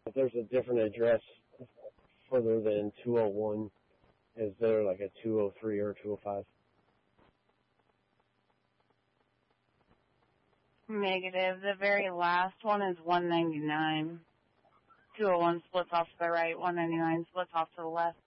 if there's a different address further than 201, is there like a 203 or 205? Negative. The very last one is 199. 201 splits off to the right, 199 splits off to the left.